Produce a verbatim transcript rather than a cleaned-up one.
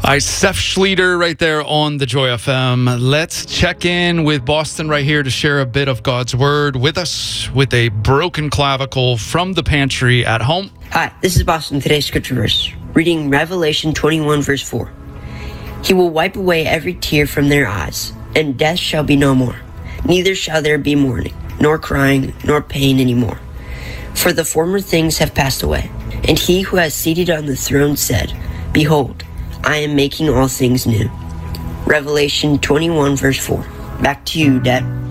Hi, Seth Schleter right there on the Joy F M. Let's check in with Boston right here to share a bit of God's Word with us with a broken clavicle from the pantry at home. Hi, this is Boston. Today's scripture verse, reading Revelation twenty-one, verse four. He will wipe away every tear from their eyes, and death shall be no more. Neither shall there be mourning, nor crying, nor pain any more. For the former things have passed away. And he who has seated on the throne said, Behold, I am making all things new. Revelation twenty-one, verse four. Back to you, Dad.